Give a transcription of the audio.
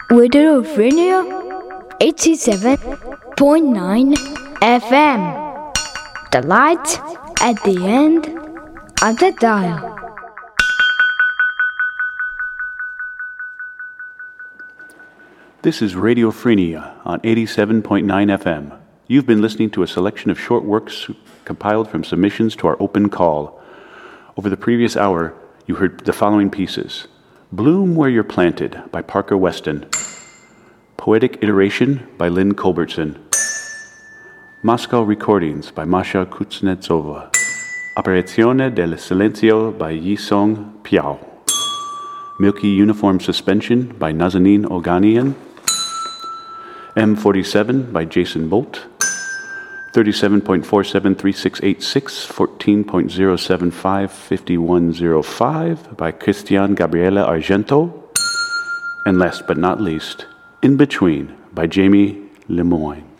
Widowfrenia 87.9 FM. The light at the end of the dial. This is Radiophrenia on 87.9 FM. You've been listening to a selection of short works compiled from submissions to our open call. Over the previous hour, you heard the following pieces: Bloom Where You're Planted by Parker Weston, Poetic Iteration by Lynn Culbertson, Moscow Recordings by Masha Kuznetsova, Apparizione del Silenzio by Yisong Piao, Milky Uniform Suspension by Nazanin Oganian, M47 by Jason Bolt, 37.473686, 14.075, 5105 by Christian Gabriela Argento, and last but not least, In Between by Jamie Lemoyne.